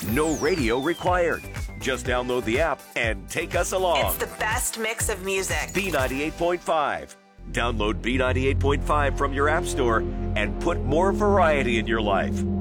No radio required. Just download the app and take us along. It's the best mix of music. B98.5. Download B98.5 from your app store and put more variety in your life.